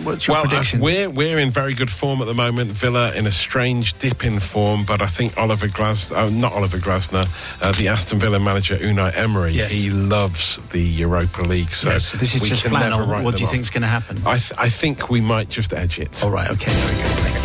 What's your prediction? We're in very good form at the moment. Villa in a strange dip in form, but I think not Oliver Glasner, the Aston Villa manager Unai Emery, he loves the Europa League. So this is just flannel. What do you think is going to happen? I think we might just edge it. All right, okay, very good.